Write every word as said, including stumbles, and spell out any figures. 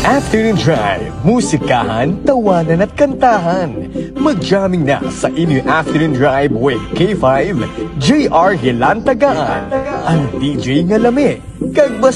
Afternoon Drive, musikahan, tawanan at kantahan. Mag-jamming na sa inyong Afternoon Drive with K five, J R Hilantagaan. Ang D J nga lami, kag